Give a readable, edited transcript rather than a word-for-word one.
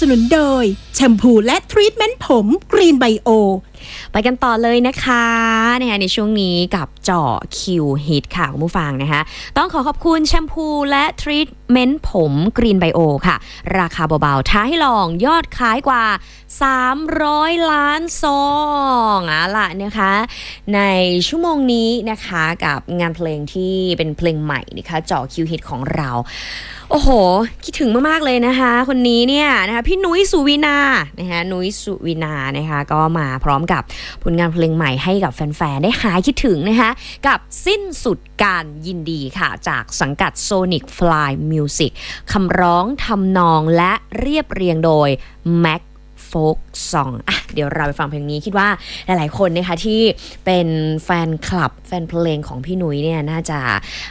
นุนโดยแชมพูและทรีทเมนต์ผมกรีนไบโอไปกันต่อเลยนะคะในช่วงนี้กับเจาะคิวฮิตค่ะคุณผู้ฟังนะคะต้องขอบคุณแชมพูและทรีทเมนต์ผมกรีนไบโอค่ะราคาเบาๆท้าให้ลองยอดขายกว่า300 ล้านซองล่ะนะคะในชั่วโมงนี้นะคะกับงานเพลงที่เป็นเพลงใหม่นะคะเจาะคิวฮิตของเราโอ้โหคิดถึงมากๆเลยนะคะคนนี้เนี่ยนะคะพี่นุ้ยสุวินานะคะนุ้ยสุวินานะคะก็มาพร้อมกับผลงานเพลงใหม่ให้กับแฟนๆได้หายคิดถึงนะคะกับสิ้นสุดการยินดีค่ะจากสังกัด Sonic Fly Music คำร้องทำนองและเรียบเรียงโดย Macโฟล์กซองเดี๋ยวเราไปฟังเพลงนี้คิดว่าหลายๆคนนะคะที่เป็นแฟนคลับแฟนเพลงของพี่นุ้ยเนี่ยน่าจะ